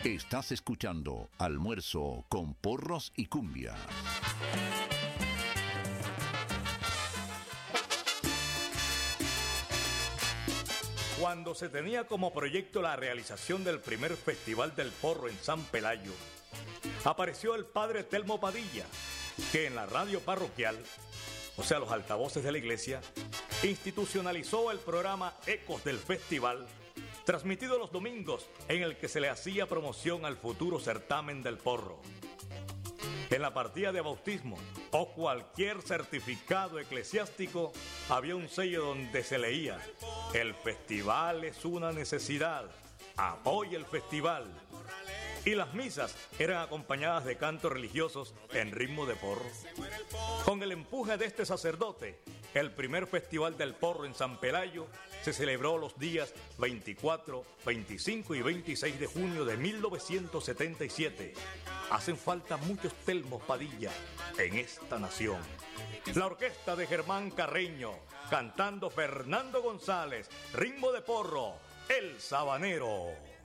Estás escuchando Almuerzo con Porros y Cumbia. Cuando se tenía como proyecto la realización del primer Festival del Porro en San Pelayo, apareció el padre Telmo Padilla, que en la radio parroquial, o sea, los altavoces de la iglesia, institucionalizó el programa Ecos del Festival, transmitido los domingos, en el que se le hacía promoción al futuro certamen del porro. En la partida de bautismo o cualquier certificado eclesiástico había un sello donde se leía: el festival es una necesidad, apoya el festival. Y las misas eran acompañadas de cantos religiosos en ritmo de porro. Con el empuje de este sacerdote, el primer Festival del Porro en San Pelayo se celebró los días 24, 25 y 26 de junio de 1977. Hacen falta muchos Telmos Padilla en esta nación. La orquesta de Germán Carreño, cantando Fernando González, ritmo de porro, El Sabanero.